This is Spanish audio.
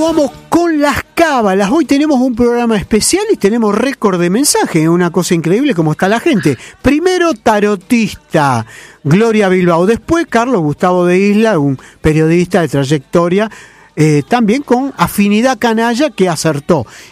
vamos con las cábalas. Hoy tenemos un programa especial y tenemos récord de mensajes. Una cosa increíble como está la gente. Primero, tarotista, Gloria Bilbao. Después, Carlos Gustavo de Isla, un periodista de trayectoria, también con afinidad canalla, que acertó.